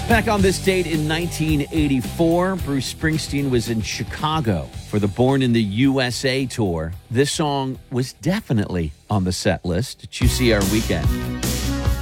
Back on this date in 1984, Bruce Springsteen was in Chicago for the Born in the USA tour. This song was definitely on the set list. Did you see our weekend?